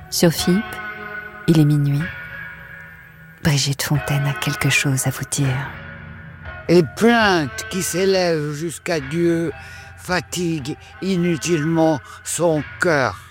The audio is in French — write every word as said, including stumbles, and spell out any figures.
Sur F I P, il est minuit. Brigitte Fontaine a quelque chose à vous dire. Les plaintes qui s'élèvent jusqu'à Dieu fatiguent inutilement son cœur.